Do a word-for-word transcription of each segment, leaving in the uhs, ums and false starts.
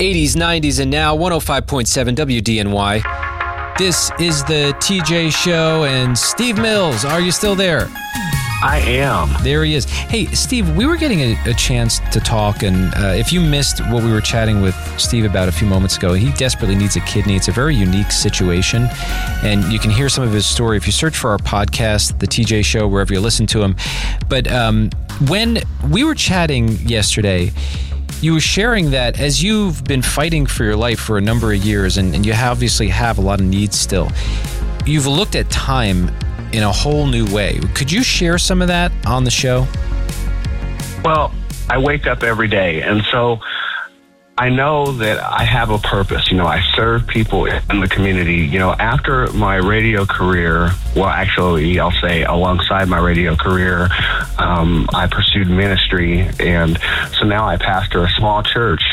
eighties, nineties, and now one oh five point seven W D N Y. This is the T J Show, and Steve Mills, are you still there? I am. There he is. Hey, Steve, we were getting a, a chance to talk, and uh, if you missed what we were chatting with Steve about a few moments ago, he desperately needs a kidney. It's a very unique situation, and you can hear some of his story if you search for our podcast, The T J Show, wherever you listen to him. But um, when we were chatting yesterday, you were sharing that as you've been fighting for your life for a number of years, and, and you obviously have a lot of needs still, you've looked at time in a whole new way. Could you share some of that on the show? Well, I wake up every day, and so I know that I have a purpose. You know, I serve people in the community. You know, after my radio career, well, actually, I'll say alongside my radio career, um, I pursued ministry, and so now I pastor a small church.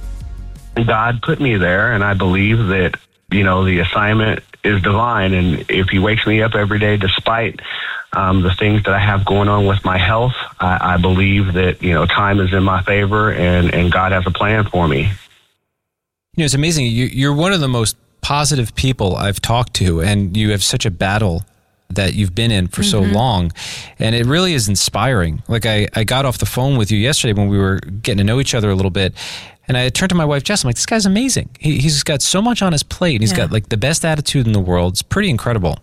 God put me there, and I believe that, you know, the assignment is divine, and if he wakes me up every day despite um, the things that I have going on with my health, I, I believe that, you know, time is in my favor, and, and God has a plan for me. You know, it's amazing. You, you're one of the most positive people I've talked to, and you have such a battle that you've been in for mm-hmm. so long, and it really is inspiring. Like, I, I got off the phone with you yesterday when we were getting to know each other a little bit, and I turned to my wife, Jess, I'm like, this guy's amazing. He, he's got so much on his plate. He's yeah. got like the best attitude in the world. It's pretty incredible.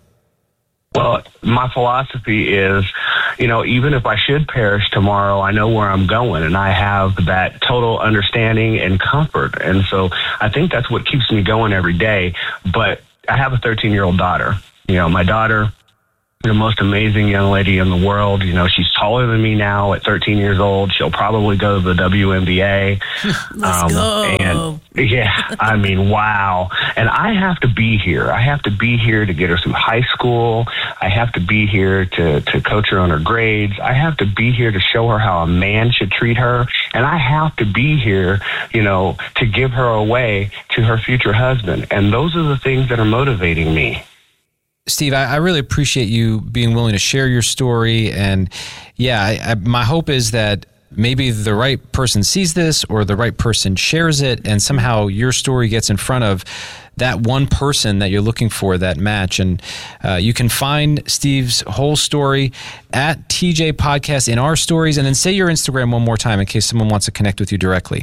Well, my philosophy is, you know, even if I should perish tomorrow, I know where I'm going, and I have that total understanding and comfort. And so I think that's what keeps me going every day. But I have a thirteen-year-old daughter. You know, my daughter, the most amazing young lady in the world. You know, she's taller than me now at thirteen years old. She'll probably go to the W N B A. Let's um, go. And yeah, I mean, wow. And I have to be here. I have to be here to get her through high school. I have to be here to, to coach her on her grades. I have to be here to show her how a man should treat her. And I have to be here, you know, to give her away to her future husband. And those are the things that are motivating me. Steve, I, I really appreciate you being willing to share your story. And yeah, I, I, my hope is that maybe the right person sees this or the right person shares it, and somehow your story gets in front of that one person that you're looking for, that match. And uh, you can find Steve's whole story at T J Podcast in our stories. And then say your Instagram one more time in case someone wants to connect with you directly.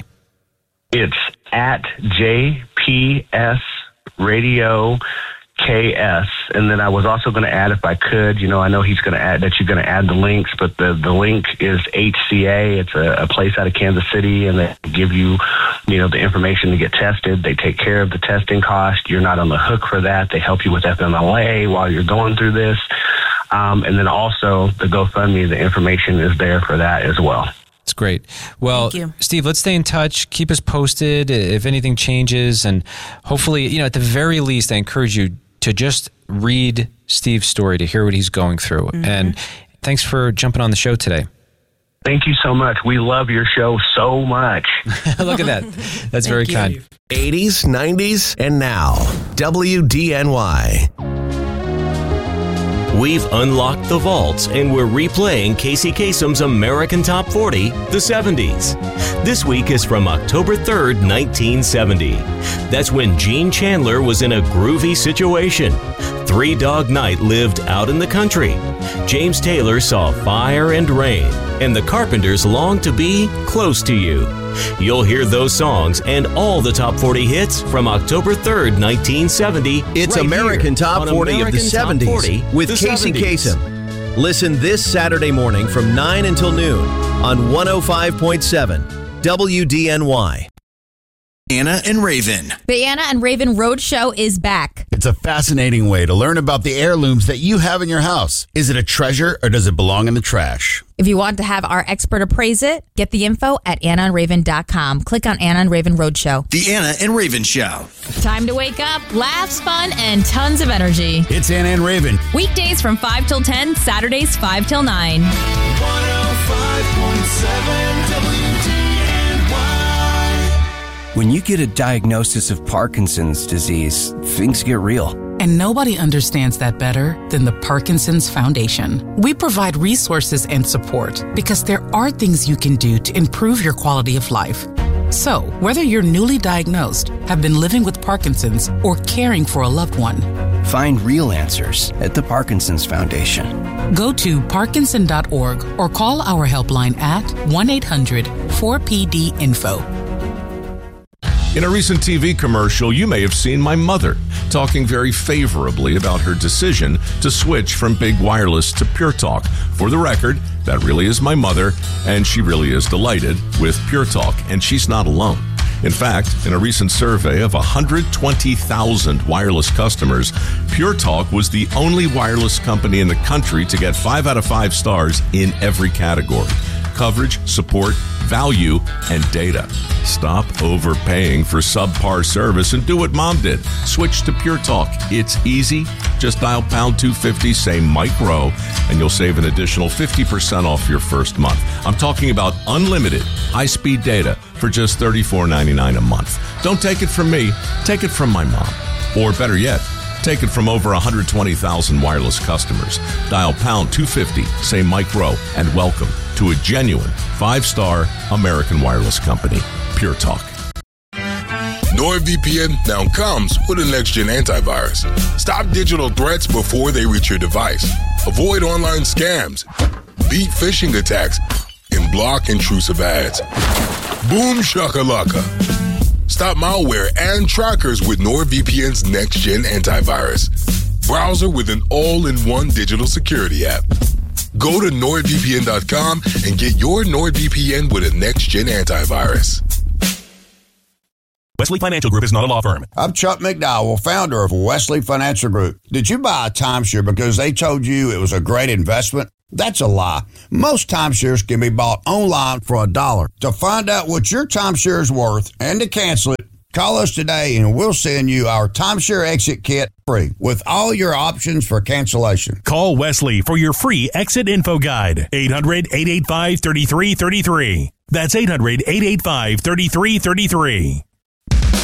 It's at J P S Radio K S, and then I was also going to add, if I could, you know, I know he's going to add that you're going to add the links, but the, the link is H C A. It's a, a place out of Kansas City, and they give you, you know, the information to get tested. They take care of the testing cost. You're not on the hook for that. They help you with F M L A while you're going through this. Um, and then also the GoFundMe, the information is there for that as well. It's great. Well, Steve, let's stay in touch. Keep us posted if anything changes. And hopefully, you know, at the very least, I encourage you to just read Steve's story, to hear what he's going through. Mm-hmm. And thanks for jumping on the show today. Thank you so much. We love your show so much. Look at that. That's very you. kind. eighties, nineties, and now. W D N Y. We've unlocked the vaults and we're replaying Casey Kasem's American Top forty, the seventies. This week is from October third, nineteen seventy. That's when Gene Chandler was in a groovy situation. Three Dog Night lived out in the country. James Taylor saw fire and rain, and the Carpenters longed to be close to you. You'll hear those songs and all the top forty hits from October third, nineteen seventy. It's right American Top forty American of the seventies forty, with the Casey seventies. Kasem. Listen this Saturday morning from nine until noon on one oh five point seven W D N Y. Anna and Raven. The Anna and Raven Roadshow is back. It's a fascinating way to learn about the heirlooms that you have in your house. Is it a treasure or does it belong in the trash? If you want to have our expert appraise it, get the info at anna and raven dot com. Click on Anna and Raven Roadshow. The Anna and Raven Show. Time to wake up, laughs, fun, and tons of energy. It's Anna and Raven. Weekdays from five till ten, Saturdays five till nine. one oh five point seven W D N Y. When you get a diagnosis of Parkinson's disease, things get real. And nobody understands that better than the Parkinson's Foundation. We provide resources and support because there are things you can do to improve your quality of life. So, whether you're newly diagnosed, have been living with Parkinson's, or caring for a loved one, find real answers at the Parkinson's Foundation. Go to parkinson dot org or call our helpline at one eight hundred four P D info. In a recent T V commercial, you may have seen my mother talking very favorably about her decision to switch from Big Wireless to Pure Talk. For the record, that really is my mother, and she really is delighted with Pure Talk, and she's not alone. In fact, in a recent survey of one hundred twenty thousand wireless customers, Pure Talk was the only wireless company in the country to get five out of five stars in every category: coverage, support, value, and data. Stop overpaying for subpar service and do what Mom did. Switch to Pure Talk. It's easy. Just dial pound two fifty, say micro, and you'll save an additional fifty percent off your first month. I'm talking about unlimited high-speed data for just thirty-four ninety-nine a month. Don't take it from me. Take it from my mom. Or better yet, take it from over one hundred twenty thousand wireless customers. Dial pound two fifty, say micro, and welcome to a genuine five-star American wireless company, Pure Talk. NordVPN now comes with a next-gen antivirus. Stop digital threats before they reach your device. Avoid online scams, beat phishing attacks, and block intrusive ads. Boom shakalaka. Stop malware and trackers with NordVPN's next-gen antivirus. Browser with an all-in-one digital security app. Go to nord V P N dot com and get your NordVPN with a next-gen antivirus. Wesley Financial Group is not a law firm. I'm Chuck McDowell, founder of Wesley Financial Group. Did you buy a timeshare because they told you it was a great investment? That's a lie. Most timeshares can be bought online for a dollar. To find out what your timeshare is worth and to cancel it, call us today and we'll send you our timeshare exit kit free with all your options for cancellation. Call Wesley for your free exit info guide. eight hundred, eight eight five, three three three three. That's eight hundred, eight eight five, three three three three.